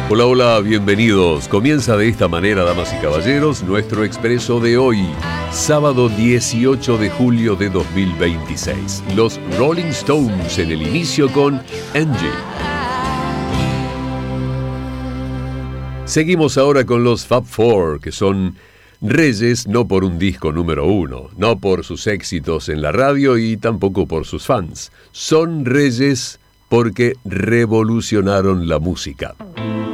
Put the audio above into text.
Hola, hola, bienvenidos. Comienza de esta manera, damas y caballeros, nuestro expreso de hoy, sábado 18 de julio de 2026. Los Rolling Stones en el inicio con Angie. Seguimos ahora con los Fab Four, que son reyes no por un disco número 1, no por sus éxitos en la radio y tampoco por sus fans. Son reyes porque revolucionaron la música.